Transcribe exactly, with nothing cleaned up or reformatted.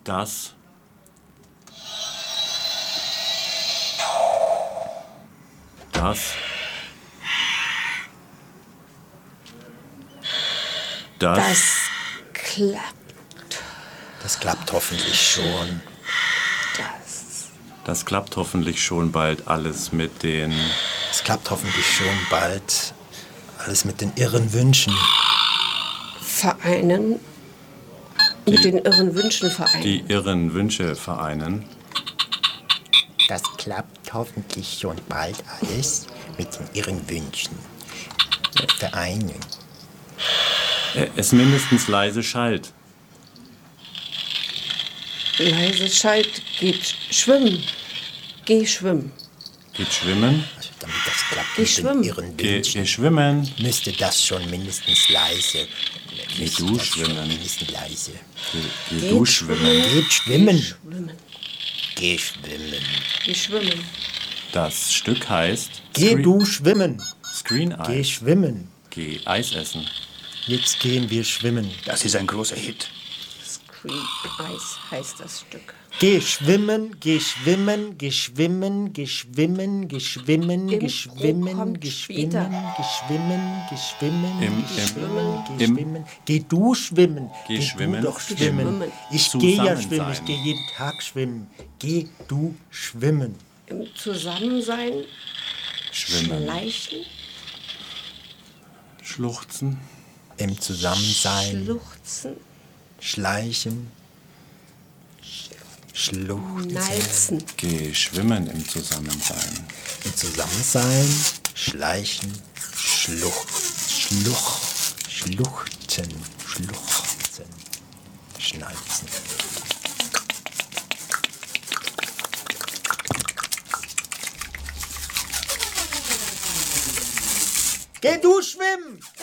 Das. Das. Das. Das klappt. Das klappt hoffentlich schon. Das. Das klappt hoffentlich schon bald alles mit den... Es klappt hoffentlich schon bald alles mit den irren Wünschen. Vereinen. Die, mit den irren Wünschen vereinen. Die irren Wünsche vereinen. Das klappt hoffentlich schon bald alles mit den irren Wünschen vereinen. Es mindestens leise schallt. Leise schallt, geht schwimmen. Geh schwimmen. Geht schwimmen. Also damit das klappt Geh mit schwimmen. den irren Geh, Wünschen, geh schwimmen. müsste das schon mindestens leise. Geh müsste du das schon schwimmen. Mindestens leise. Geh, geh Geht du schwimmen. Geht schwimmen. Schwimmen. Geh schwimmen. Geh schwimmen. Das Stück heißt... Geh Screen- du schwimmen. Screen Geh Eis. schwimmen. Geh Eis essen. Jetzt gehen wir schwimmen. Das ist ein großer Hit. Screen Ice heißt das Stück. Geh schwimmen, geh schwimmen, geh schwimmen, geh schwimmen, geh schwimmen, Im geh Pro schwimmen, kommt geh später. schwimmen, geh schwimmen, geh schwimmen, Im- geh im- schwimmen, geh im- schwimmen. Geh du schwimmen. Geh schwimmen. du doch Geh schwimmen. schwimmen. Ich gehe ja Zusammen schwimmen, ich sein. gehe jeden Tag schwimmen. Geh du schwimmen. Im Zusammensein Schwimmen. schleichen, Schluchzen. Im Zusammensein, schluchzen, schleichen, schluchzen. nalzen. Geh schwimmen im Zusammensein. Im Zusammensein, schleichen, schluch, schluch, schluchten, schluchzen, schnalzen. Geh du schwimmen!